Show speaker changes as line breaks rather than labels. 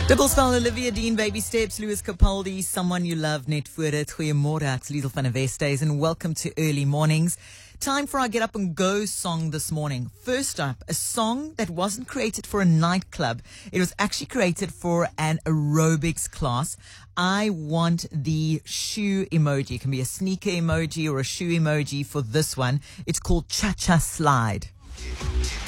Dubbelspel, Olivia Dean, Baby Steps, Lewis Capaldi, Someone You Love, net voor dit. Goeiemorgen, it's Liesl van der Westhuys and welcome to Early Mornings. Time for our Get Up and Go song this morning. First up, a song that wasn't created for a nightclub. It was actually created for an aerobics class. I want the shoe emoji. It can be a sneaker emoji or a shoe emoji for this one. It's called Cha-Cha Slide.